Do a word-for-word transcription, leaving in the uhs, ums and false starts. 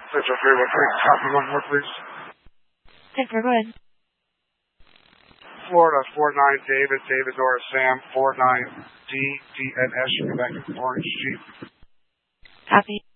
That's okay with me. Copy one more, please. ten four, go ahead. Florida, four nine David, David Dora Sam, four nine D, D N S, you'll be back in Orange Jeep. Copy.